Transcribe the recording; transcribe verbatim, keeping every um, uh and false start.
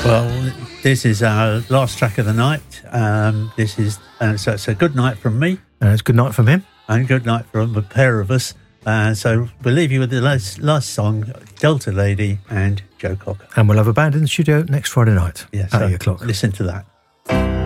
Well, this is our last track of the night. Um, this is uh, so it's a good night from me. And it's good night from him. And good night from a pair of us. Uh, so we'll leave you with the last, last song, Delta Lady and Joe Cocker. And we'll have a band in the studio next Friday night Yeah, at so eight o'clock. Listen to that.